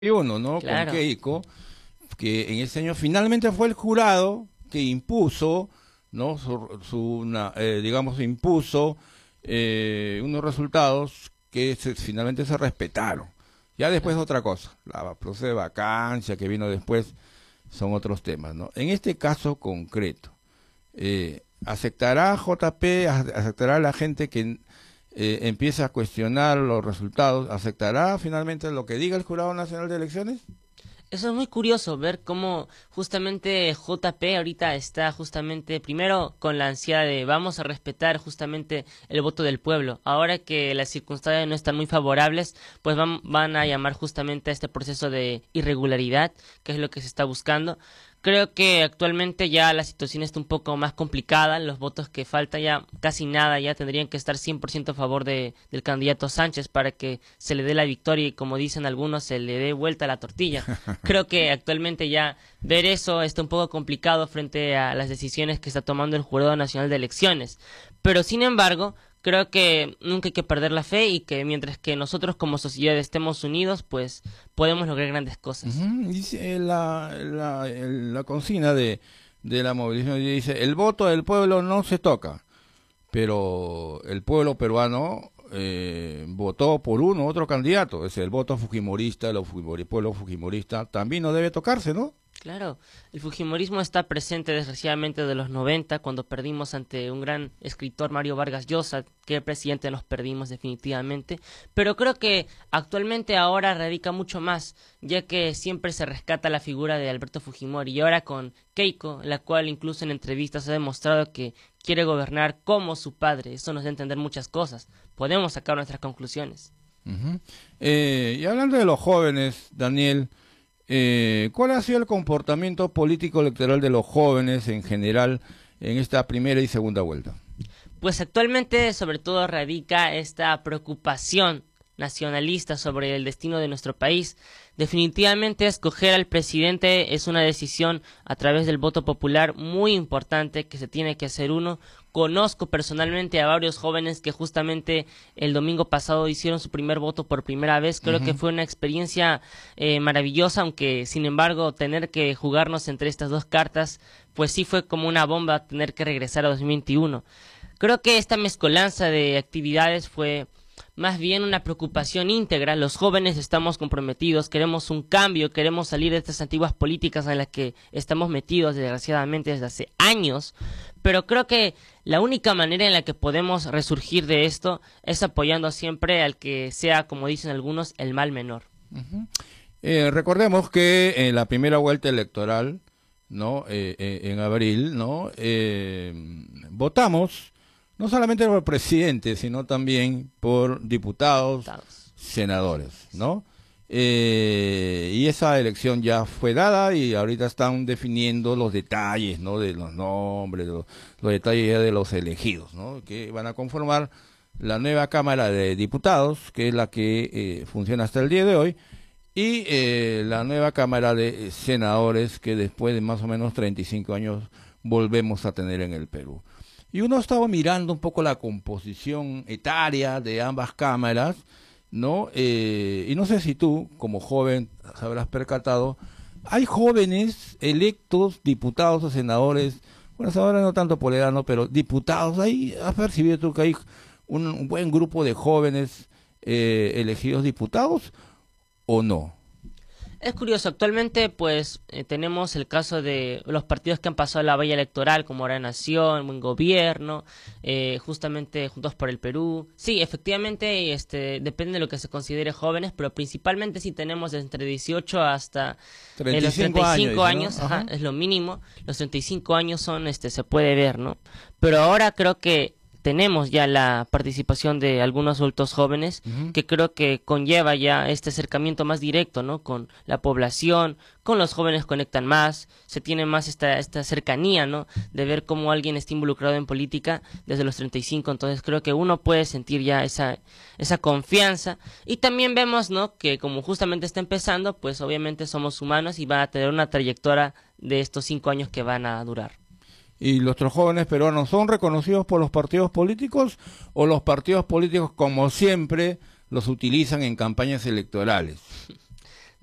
uno, ¿no? Con Claro. Keiko, que en ese año finalmente fue el jurado que impuso, ¿no? Digamos, impuso unos resultados que finalmente se respetaron. Ya después Claro. otra cosa, la proceso de vacancia que vino después son otros temas, ¿no? En este caso concreto, ¿aceptará JP, aceptará la gente que empieza a cuestionar los resultados, aceptará finalmente lo que diga el Jurado Nacional de Elecciones? Eso es muy curioso ver cómo justamente JP ahorita está justamente primero con la ansiedad de vamos a respetar justamente el voto del pueblo. Ahora que las circunstancias no están muy favorables, pues van a llamar justamente a este proceso de irregularidad, que es lo que se está buscando. Creo que actualmente ya la situación está un poco más complicada, los votos que falta ya casi nada, ya tendrían que estar 100% a favor del candidato Sánchez para que se le dé la victoria y como dicen algunos se le dé vuelta a la tortilla. Creo que actualmente ya ver eso está un poco complicado frente a las decisiones que está tomando el Jurado Nacional de Elecciones. Pero sin embargo, creo que nunca hay que perder la fe y que mientras que nosotros como sociedad estemos unidos, pues podemos lograr grandes cosas. Ujú. Dice la consigna de la movilización dice, el voto del pueblo no se toca, pero el pueblo peruano votó por uno otro candidato, es el voto fujimorista, el pueblo fujimorista también no debe tocarse, ¿no? Claro, el fujimorismo está presente desgraciadamente de los 90 cuando perdimos ante un gran escritor Mario Vargas Llosa, que el presidente nos perdimos definitivamente, pero creo que actualmente ahora radica mucho más, ya que siempre se rescata la figura de Alberto Fujimori y ahora con Keiko, la cual incluso en entrevistas ha demostrado que quiere gobernar como su padre, eso nos da a entender muchas cosas, podemos sacar nuestras conclusiones. Ujú. Y hablando de los jóvenes, Daniel, ¿cuál ha sido el comportamiento político electoral de los jóvenes en general en esta primera y segunda vuelta? Pues actualmente sobre todo radica esta preocupación nacionalista sobre el destino de nuestro país. Definitivamente escoger al presidente es una decisión a través del voto popular muy importante que se tiene que hacer uno. Conozco personalmente a varios jóvenes que justamente el domingo pasado hicieron su primer voto por primera vez. Creo que Ujú. fue una experiencia maravillosa, aunque sin embargo tener que jugarnos entre estas dos cartas, pues sí fue como una bomba tener que regresar a 2021. Creo que esta mezcolanza de actividades fue más bien una preocupación íntegra. Los jóvenes estamos comprometidos, queremos un cambio, queremos salir de estas antiguas políticas en las que estamos metidos desgraciadamente desde hace años, pero creo que la única manera en la que podemos resurgir de esto es apoyando siempre al que sea, como dicen algunos, el mal menor. Ujú. Recordemos que en la primera vuelta electoral, ¿no? En abril, ¿no? Votamos no solamente por presidente, sino también por diputados, Diputados. senadores, ¿no? Y esa elección ya fue dada y ahorita están definiendo los detalles, ¿no? De los nombres, los detalles ya de los elegidos, ¿no? Que van a conformar la nueva Cámara de Diputados, que es la que funciona hasta el día de hoy, y la nueva Cámara de Senadores, que después de más o menos 35 años volvemos a tener en el Perú. Y uno estaba mirando un poco la composición etaria de ambas cámaras, ¿no? Y no sé si tú, como joven, habrás percatado, hay jóvenes electos, diputados o senadores, bueno, senadores no tanto por edad, ¿no? Pero diputados, ahí has percibido tú que hay un buen grupo de jóvenes elegidos diputados o no. Es curioso, actualmente pues tenemos el caso de los partidos que han pasado la valla electoral como Ahora Nación, Buen Gobierno, justamente Juntos por el Perú. Sí, efectivamente, depende de lo que se considere jóvenes, pero principalmente sí tenemos entre 18 hasta los 35 años, 35 dice, ¿no? años, ajá, Ajá. es lo mínimo. Los 35 años son, se puede ver, ¿no? Pero ahora creo que tenemos ya la participación de algunos adultos jóvenes Ujú. que creo que conlleva ya este acercamiento más directo, ¿no? Con la población, con los jóvenes conectan más, se tiene más esta cercanía, ¿no? De ver cómo alguien está involucrado en política desde los 35, entonces creo que uno puede sentir ya esa confianza y también vemos, ¿no? Que como justamente está empezando, pues obviamente somos humanos y va a tener una trayectoria de estos 5 años que van a durar. ¿Y nuestros jóvenes peruanos son reconocidos por los partidos políticos o los partidos políticos, como siempre, los utilizan en campañas electorales?